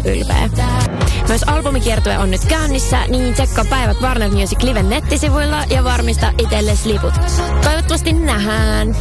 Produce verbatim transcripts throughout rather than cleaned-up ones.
ylpeä. Myös albumikiertue on nyt käynnissä, niin tsekkaa päivät Warner Music Liven nettisivuilla ja varmista itsellesi liput. Toivottavasti nähdään.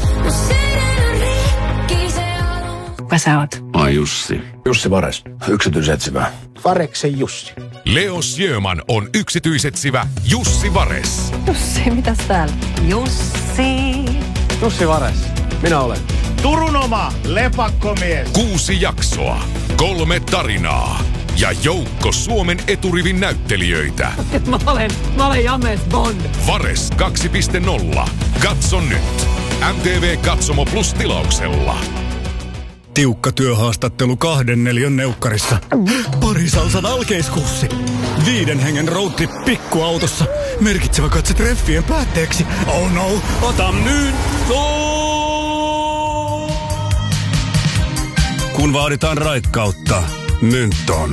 Kuka sä oot? Ai Jussi. Jussi Vares, yksityisetsivä. Vareksen Jussi. Leo Sjöman on yksityisetsivä Jussi Vares. Jussi, mitäs täällä? Jussi. Jussi Vares, minä olen. Turun oma lepakkomies. Kuusi jaksoa, kolme tarinaa ja joukko Suomen eturivin näyttelijöitä. Mä olen, mä olen James Bond. Vares kaksi piste nolla. Katso nyt. M T V Katsomo Plus -tilauksella. Tiukka työhaastattelu kahden neliön neukkarissa. Parisalsan alkeiskurssi. Viiden hengen roadtrip pikkuautossa. Merkitsevä katse treffien päätteeksi. Oh no, ota nyt! Oh! Kun vaaditaan raikkautta, Mynton.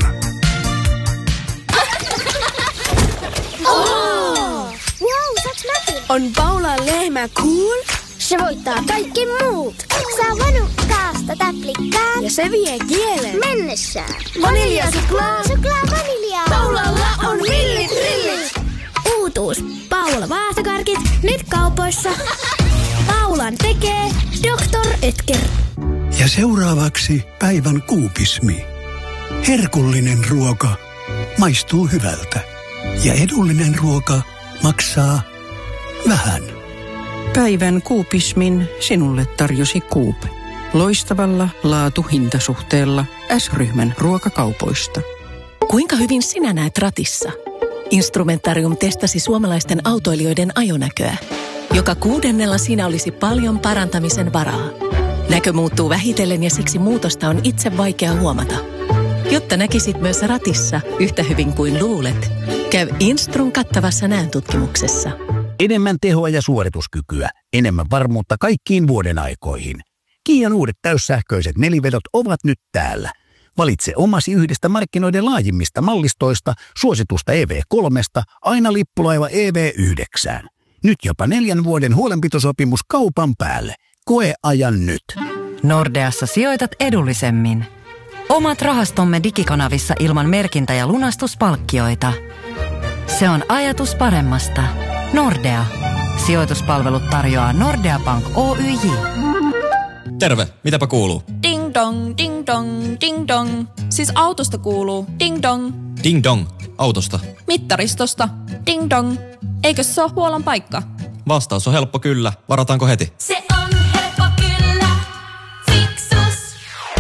Oh! Wow, saaks mäkin? On Paula lehmä cool? Se voittaa kaikki muut. Saa vanukkaasta täplikkaan. Ja se vie kielen mennessään. Vaniljasuklaa. Suklaa vaniljaa. Paulalla on villit rillit. Uutuus. Paula Vaasakarkit. Nyt kaupoissa. Paulan tekee doktor Ötker. Ja seuraavaksi päivän kuupismi. Herkullinen ruoka maistuu hyvältä. Ja edullinen ruoka maksaa vähän. Päivän kuupismin sinulle tarjosi Coop. Loistavalla laatu-hintasuhteella S-ryhmän ruokakaupoista. Kuinka hyvin sinä näet ratissa? Instrumentarium testasi suomalaisten autoilijoiden ajonäköä. Joka kuudennella siinä olisi paljon parantamisen varaa. Näkö muuttuu vähitellen ja siksi muutosta on itse vaikea huomata. Jotta näkisit myös ratissa yhtä hyvin kuin luulet, käy Instrun kattavassa näöntutkimuksessa. Enemmän tehoa ja suorituskykyä, enemmän varmuutta kaikkiin vuoden aikoihin. Kian uudet täyssähköiset nelivedot ovat nyt täällä. Valitse omasi yhdestä markkinoiden laajimmista mallistoista, suositusta E V kolme, aina lippulaiva E V yhdeksän. Nyt jopa neljän vuoden huolenpitosopimus kaupan päälle. Koe ajan nyt. Nordeassa sijoitat edullisemmin. Omat rahastomme digikanavissa ilman merkintä- ja lunastuspalkkioita. Se on ajatus paremmasta. Nordea. Sijoituspalvelut tarjoaa Nordea Bank Oyj. Terve, mitäpä kuuluu? Ding dong, ding dong, ding dong. Siis autosta kuuluu ding dong. Ding dong, autosta. Mittaristosta ding dong. Eikös se ole huolan paikka? Vastaus on helppo kyllä. Varataanko heti? Se on helppo kyllä. Fiksus.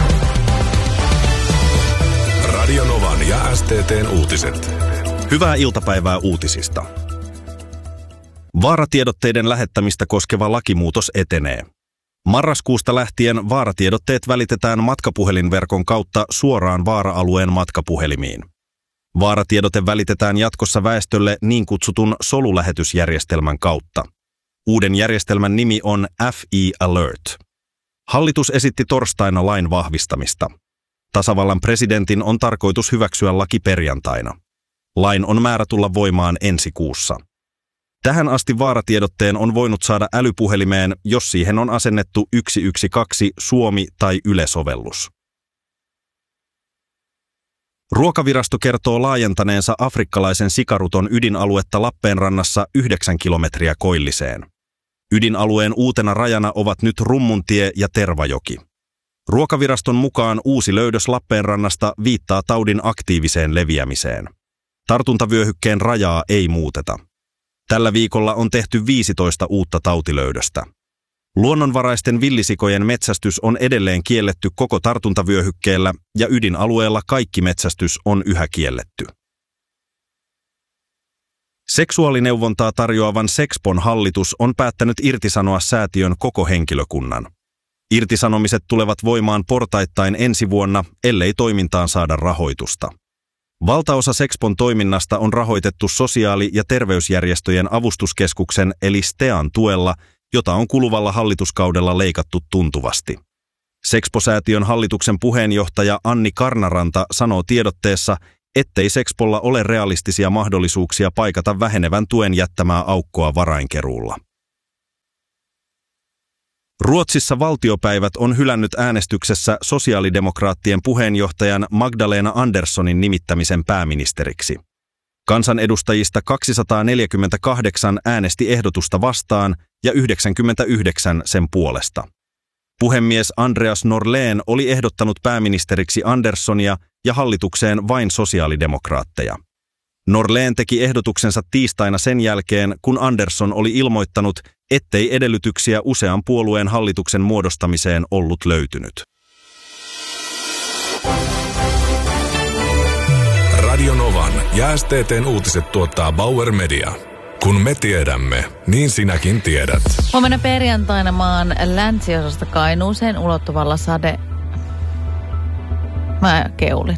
Radio Novan ja S T T:n uutiset. Hyvää iltapäivää uutisista. Vaaratiedotteiden lähettämistä koskeva lakimuutos etenee. Marraskuusta lähtien vaaratiedotteet välitetään matkapuhelinverkon kautta suoraan vaara-alueen matkapuhelimiin. Vaaratiedote välitetään jatkossa väestölle niin kutsutun solulähetysjärjestelmän kautta. Uuden järjestelmän nimi on F E Alert. Hallitus esitti torstaina lain vahvistamista. Tasavallan presidentin on tarkoitus hyväksyä laki perjantaina. Lain on määrä tulla voimaan ensi kuussa. Tähän asti vaaratiedotteen on voinut saada älypuhelimeen, jos siihen on asennettu yksi yksi kaksi Suomi- tai Yle-sovellus. Ruokavirasto kertoo laajentaneensa afrikkalaisen sikaruton ydinaluetta Lappeenrannassa yhdeksän kilometriä koilliseen. Ydinalueen uutena rajana ovat nyt Rummuntie ja Tervajoki. Ruokaviraston mukaan uusi löydös Lappeenrannasta viittaa taudin aktiiviseen leviämiseen. Tartuntavyöhykkeen rajaa ei muuteta. Tällä viikolla on tehty viisitoista uutta tautilöydöstä. Luonnonvaraisten villisikojen metsästys on edelleen kielletty koko tartuntavyöhykkeellä ja ydinalueella kaikki metsästys on yhä kielletty. Seksuaalineuvontaa tarjoavan Sexpon hallitus on päättänyt irtisanoa säätiön koko henkilökunnan. Irtisanomiset tulevat voimaan portaittain ensi vuonna, ellei toimintaan saada rahoitusta. Valtaosa Sexpon toiminnasta on rahoitettu sosiaali- ja terveysjärjestöjen avustuskeskuksen eli STEAn tuella, jota on kuluvalla hallituskaudella leikattu tuntuvasti. Sexpo-säätiön hallituksen puheenjohtaja Anni Karnaranta sanoo tiedotteessa, ettei Sexpolla ole realistisia mahdollisuuksia paikata vähenevän tuen jättämää aukkoa varainkeruulla. Ruotsissa valtiopäivät on hylännyt äänestyksessä sosiaalidemokraattien puheenjohtajan Magdalena Anderssonin nimittämisen pääministeriksi. Kansanedustajista kaksisataaneljäkymmentäkahdeksan äänesti ehdotusta vastaan ja yhdeksänkymmentäyhdeksän sen puolesta. Puhemies Andreas Norlén oli ehdottanut pääministeriksi Anderssonia ja hallitukseen vain sosiaalidemokraatteja. Norlén teki ehdotuksensa tiistaina sen jälkeen, kun Andersson oli ilmoittanut, ettei edellytyksiä usean puolueen hallituksen muodostamiseen ollut löytynyt. Radio Novan ja S T T:n uutiset tuottaa Bauer Media. Kun me tiedämme, niin sinäkin tiedät. Huomenna perjantaina maan länsiosasta Kainuuseen ulottuvalla sade... Mä keulin.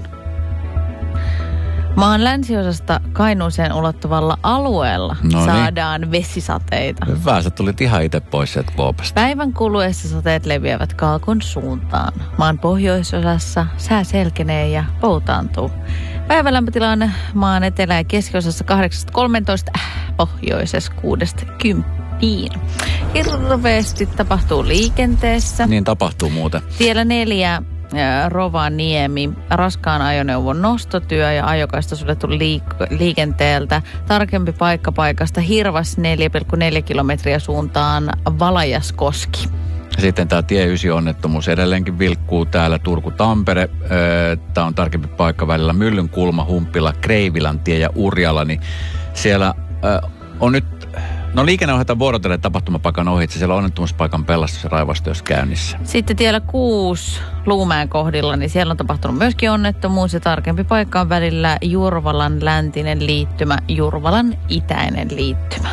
Maan länsiosasta Kainuuseen ulottuvalla alueella no saadaan niin. vesisateita. Hyvä, sä tulit ihan itse pois sieltä kuopasta. Päivän kuluessa sateet leviävät Kaakon suuntaan. Maan pohjoisosassa sää selkenee ja poutaantuu. Päivälämpötilanne maan etelä- ja keskiosassa kahdeksasta kolmeentoista, äh, pohjoisessa kuudesta kymppiin. Hirveästi tapahtuu liikenteessä. Niin tapahtuu muuten. Tiellä neljä. Rovaniemi, raskaan ajoneuvon nostotyö ja ajokaista suljettu liik- liikenteeltä. Tarkempi paikka paikasta Hirvas neljä pilkku neljä kilometriä suuntaan Valajaskoski. Sitten tämä tie yhdeksän onnettomuus edelleenkin vilkkuu täällä Turku-Tampere. Tämä on tarkempi paikka välillä Myllynkulma, Humppila, Kreivilantie ja Urjala. Niin siellä on nyt, no liikenneohjataan vuorotellen tapahtumapaikan ohitse. Siellä on onnettomuuspaikan pelastus- ja raivastyös käynnissä. Sitten tiellä kuusi Luumäen kohdilla, niin siellä on tapahtunut myöskin onnettomuus. Ja tarkempi paikka on välillä Jurvalan läntinen liittymä, Jurvalan itäinen liittymä.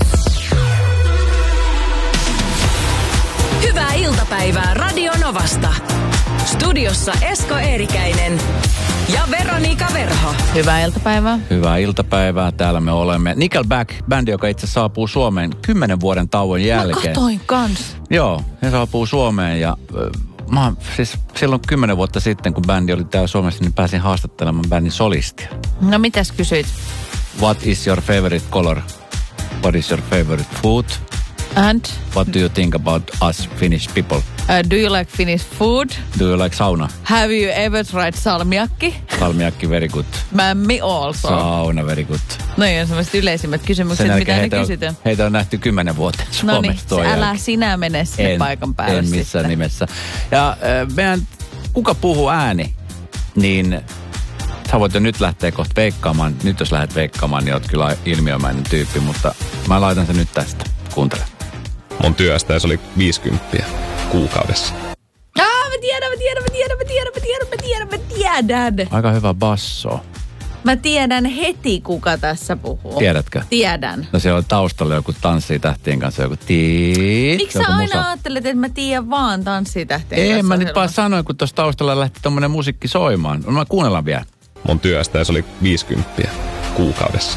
Hyvää iltapäivää Radio Novasta. Studiossa Esko Eerikäinen ja Veronika Verho. Hyvää iltapäivää. Hyvää iltapäivää. Täällä me olemme. Nickelback, bändi, joka itse saapuu Suomeen kymmenen vuoden tauon jälkeen. Mä katoin kans. Joo, he saapuu Suomeen ja äh, mä siis silloin kymmenen vuotta sitten, kun bändi oli täällä Suomessa, niin pääsin haastattelemaan bändin solistia. No mitäs kysyit? What is your favorite color? What is your favorite food? And? What do you think about us Finnish people? Uh, do you like Finnish food? Do you like sauna? Have you ever tried salmiakki? Salmiakki, very good. Mämmi also. Sauna, very good. No niin, on sellaiset yleisimmät kysymykset, mitä ne kysytään. Heitä on nähty kymmenen vuotta Suomessa. No niin, älä sinä mene sinne en, paikan päälle en missään sitten. nimessä. Ja äh, meidän, kuka puhuu ääni, niin sä voit jo nyt lähteä kohta veikkaamaan. Nyt jos lähdet veikkaamaan, niin oot kyllä ilmiömäinen tyyppi, mutta mä laitan sen nyt tästä. Kuuntele. Mun työstä se oli viisikymppiä kuukaudessa. Ah, mä tiedän, mä tiedän, mä tiedän, mä tiedän, mä tiedän, mä tiedän, mä tiedän. Aika hyvä basso. Mä tiedän heti, kuka tässä puhuu. Tiedätkö? Tiedän. No siellä on taustalla joku Tanssii tähtien kanssa, joku tii. Miksi sä aina musa? Ajattelet, että mä tiedän vaan Tanssii tähtien Ei, kanssa? Ei, mä nyt vaan sanoin, kun tuossa taustalla lähti tommonen musiikki soimaan. No mä kuunnellaan vielä. Mun työstä se oli viisikymppiä kuukaudessa.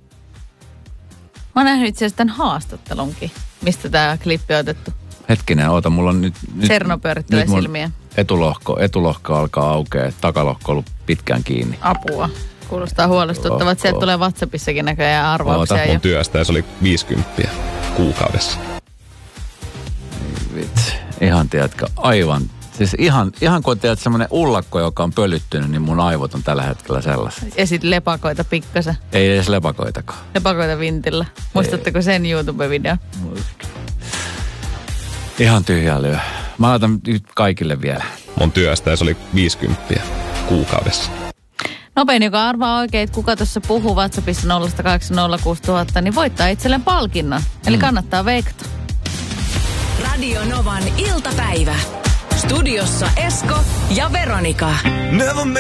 Mä oon nähnyt itse asiassa tämän haastattelunkin, mistä tää klippi on otettu. Hetkinen, oota, mulla on nyt... Serno pyörittelee silmiä. Etulohko, etulohko alkaa aukea, takalohko on ollut pitkään kiinni. Apua. Kuulostaa huolestuttavat. Sieltä tulee WhatsAppissakin näköjään arvauksia. Oota, mun työstä se oli viisikymppiä kuukaudessa. Vitsi, ihan tiedätkö, aivan... Siis ihan, ihan kun tiedät semmoinen ullakko, joka on pölyttynyt, niin mun aivot on tällä hetkellä sellaisia. Ja sit lepakoita pikkasen. Ei edes lepakoitakaan. Lepakoita vintillä. Muistatteko Ei. sen YouTube-video? Ihan tyhjää lyö. Mä laitan nyt kaikille vielä. Mun työstä se oli viisikymppiä kuukaudessa. Nopein, joka arvaa oikein, että kuka tuossa puhuu WhatsAppissa nolla kahdeksan nolla kuusi nolla nolla nolla, niin voittaa itselleen palkinnon. Eli mm. kannattaa veikata. Radio Novan iltapäivä. Studiossa Esko ja Veronika.